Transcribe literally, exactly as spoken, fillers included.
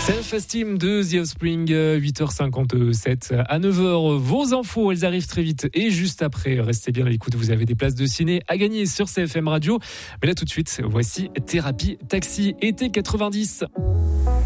Self-Esteem de The Offspring, huit heures cinquante-sept. À neuf heures, vos infos, elles arrivent très vite. Et juste après, restez bien à l'écoute, vous avez des places de ciné à gagner sur C F M Radio. Mais là tout de suite, voici Thérapie Taxi, été quatre-vingt-dix.